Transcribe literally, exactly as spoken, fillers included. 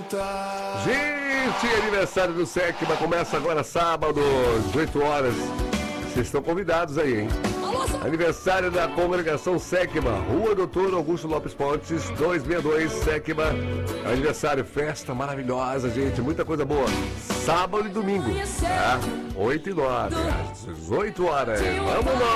Gente, aniversário do Secma começa agora sábado, dezoito horas. Vocês estão convidados aí, hein? Aniversário da congregação Secma, Rua Doutor Augusto Lopes Pontes, duzentos e sessenta e dois, Secma. Aniversário, festa maravilhosa, gente, muita coisa boa. Sábado e domingo, tá? oito e nove, às dezoito horas. Vamos nós!